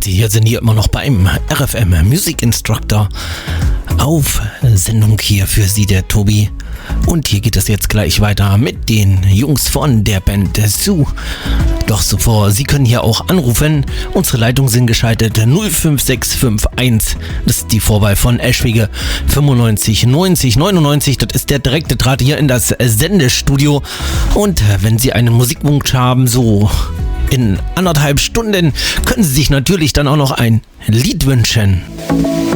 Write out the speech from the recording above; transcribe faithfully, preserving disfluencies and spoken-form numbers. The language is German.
hier sind hier immer noch beim R F M Music Instructor auf Sendung hier für Sie, der Tobi. Und hier geht es jetzt gleich weiter mit den Jungs von der Band Sue. Doch zuvor, Sie können hier auch anrufen. Unsere Leitungen sind geschaltet null fünf sechs fünf eins. Das ist die Vorwahl von Eschwege fünfundneunzig neunzig neunundneunzig. Das ist der direkte Draht hier in das Sendestudio. Und wenn Sie einen Musikwunsch haben, so in anderthalb Stunden, können Sie sich natürlich dann auch noch ein Lied wünschen.